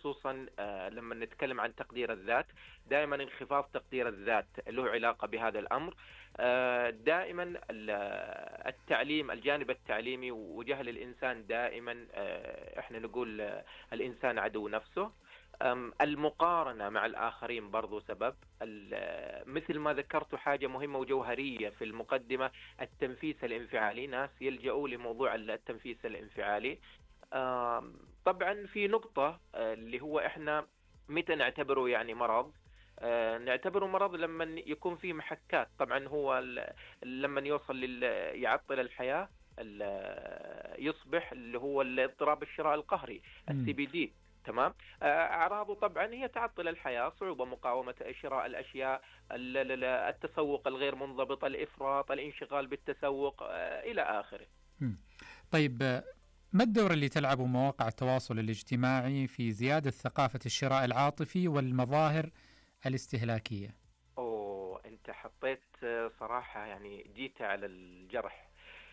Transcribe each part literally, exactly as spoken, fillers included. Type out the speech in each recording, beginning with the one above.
خصوصا آه، لما نتكلم عن تقدير الذات. دائما انخفاض تقدير الذات له علاقة بهذا الأمر. آه، دائما ال- التعليم، الجانب التعليمي وجهل الإنسان دائما، آه، احنا نقول آه، الإنسان عدو نفسه. أم، المقارنة مع الآخرين برضو سبب. ال- مثل ما ذكرت حاجة مهمة وجوهرية في المقدمة، التنفيس الانفعالي. ناس يلجأوا لموضوع التنفيس الانفعالي. آم، طبعا في نقطة آه، اللي هو إحنا متى نعتبره يعني مرض. آه، نعتبره مرض لما يكون في محكات. طبعا هو ال- لما يوصل لل يعطل الحياة، ال- يصبح اللي هو الاضطراب الشراء القهري، السي مم. بي دي. تمام. آه، أعراضه طبعا هي تعطل الحياة، صعوبة مقاومة شراء الأشياء، ال- ال- التسوق الغير منضبط، الإفراط، الانشغال بالتسوق، آه، إلى آخره. مم. طيب، آه، ما الدور اللي تلعبه مواقع التواصل الاجتماعي في زيادة ثقافة الشراء العاطفي والمظاهر الاستهلاكية؟ أوه، أنت حطيت آه، صراحة يعني جيت على الجرح.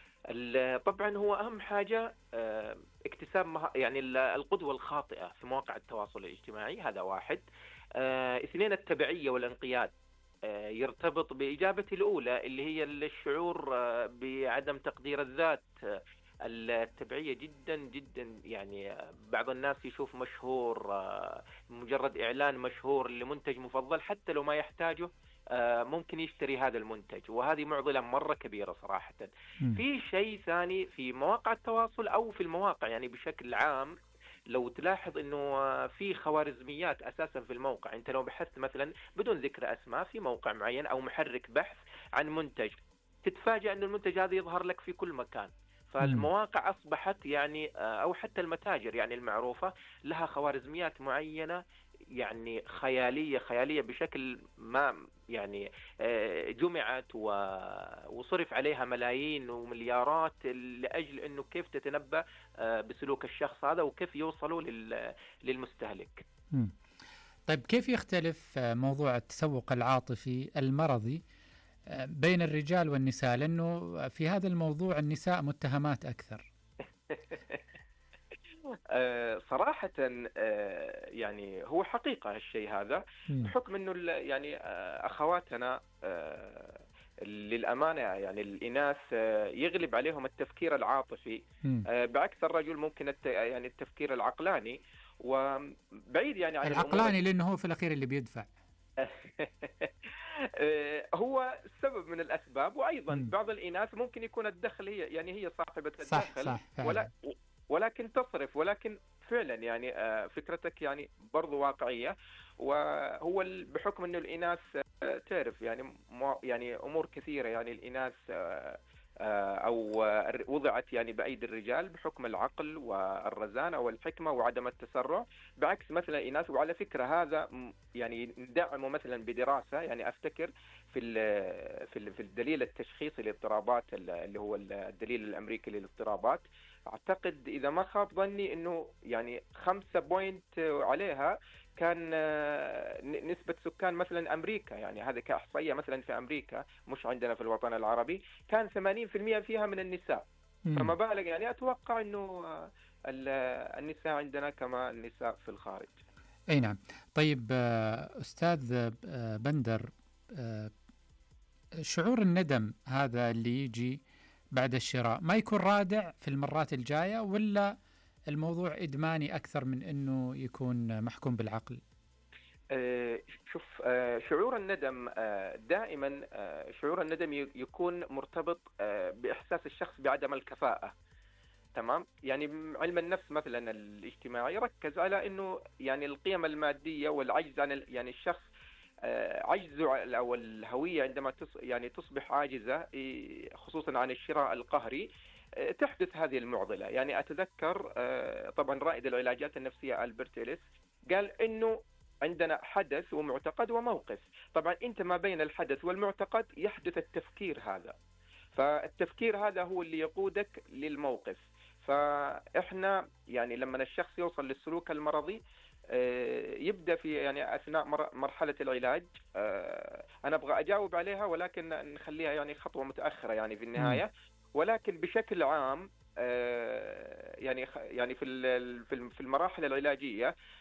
ال- طبعا هو أهم حاجة آه، اكتساب مها... يعني ال- القدوة الخاطئة في مواقع التواصل الاجتماعي، هذا واحد. آه، اثنين، التبعية والانقياد. آه، يرتبط بإجابتي الأولى اللي هي الشعور آه، بعدم تقدير الذات. آه، التبعية جدا جدا يعني آه، بعض الناس يشوف مشهور، آه، مجرد إعلان مشهور لمنتج مفضل حتى لو ما يحتاجه، آه، ممكن يشتري هذا المنتج، وهذه معضلة مرة كبيرة صراحة. مم. في شيء ثاني في مواقع التواصل أو في المواقع يعني بشكل عام، لو تلاحظ انه آه، في خوارزميات اساسا في الموقع. انت لو بحثت مثلا بدون ذكر اسماء في موقع معين او محرك بحث عن منتج، تتفاجأ ان المنتج هذا يظهر لك في كل مكان. مم. فالمواقع اصبحت يعني آه، او حتى المتاجر يعني المعروفة لها خوارزميات معينة، يعني خيالية خيالية بشكل ما يعني. آه، جمعت و- وصرف عليها ملايين ومليارات لأجل أنه كيف تتنبأ آه، بسلوك الشخص هذا وكيف يوصلوا لل- للمستهلك. مم. طيب، كيف يختلف آه، موضوع التسوق العاطفي المرضي آه، بين الرجال والنساء؟ لأنه في هذا الموضوع النساء متهمات أكثر. آه، صراحة آه، يعني هو حقيقة الشيء هذا، مم. بحكم أنه ال- يعني آه، أخواتنا آه، للأمانة يعني الإناث آه، يغلب عليهم التفكير العاطفي، مم. آه، بعكس الرجل ممكن الت يعني التفكير العقلاني، وبعيد يعني عن الأمور. العقلاني لأنه هو في الأخير اللي بيدفع. آه، هو سبب من الأسباب، وأيضا مم. بعض الإناث ممكن يكون الدخل هي يعني هي صاحبة صح الدخل، صح ولا فعلا. ولكن تصرف. ولكن فعلا يعني آه، فكرتك يعني برضو واقعية. وهو ال- بحكم أنه الإناث آه، تعرف يعني مو- يعني أمور كثيرة، يعني الإناث آه، آه، أو آه، وضعت يعني بأيدي الرجال بحكم العقل والرزانة والحكمة وعدم التسرع، بعكس مثلا الإناث. وعلى فكرة هذا م- يعني ندعمه مثلا بدراسة، يعني أفتكر في ال- في ال- في الدليل التشخيصي للاضطرابات، ال- اللي هو الدليل الأمريكي للاضطرابات. أعتقد إذا ما خاب ظني أنه يعني خمسة بوينت عليها كان آه، ن- نسبة سكان مثلا أمريكا، يعني هذا كإحصائية مثلا في أمريكا مش عندنا في الوطن العربي، كان ثمانين بالمئة فيها من النساء. فما مم. بالك يعني أتوقع أنه آه، ال- النساء عندنا كما النساء في الخارج. أي نعم. طيب، آه، أستاذ آه، بندر، آه، شعور الندم هذا اللي يجي بعد الشراء ما يكون رادع في المرات الجاية، ولا الموضوع إدماني أكثر من أنه يكون محكوم بالعقل؟ آه، شوف، آه، شعور الندم آه، دائما آه، شعور الندم ي- يكون مرتبط آه، بإحساس الشخص بعدم الكفاءة. تمام. يعني علم النفس مثلا الاجتماعي يركز على انه يعني القيم الماديه والعجز عن ال- يعني الشخص آه، عجزه ع- او الهويه عندما تص يعني تصبح عاجزه، إيه، خصوصا عن الشراء القهري، آه، تحدث هذه المعضله. يعني اتذكر آه، طبعا رائد العلاجات النفسيه ألبرت إليس قال انه عندنا حدث ومعتقد وموقف. طبعا انت ما بين الحدث والمعتقد يحدث التفكير هذا، فالتفكير هذا هو اللي يقودك للموقف. فإحنا يعني لما الشخص يوصل للسلوك المرضي آه، يبدأ في يعني أثناء مر- مرحلة العلاج. آه، أنا أبغى أجاوب عليها ولكن نخليها يعني خطوة متأخرة يعني في مم. النهاية. ولكن بشكل عام آه، يعني خ- يعني في ال- في الم- في المراحل العلاجية